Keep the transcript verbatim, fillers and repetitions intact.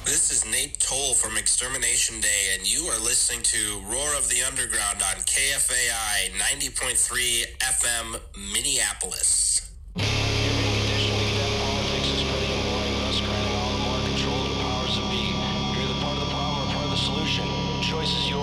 This is Nate Toll from Extermination Day, and you are listening to Roar of the Underground on K F A I ninety point three F M Minneapolis.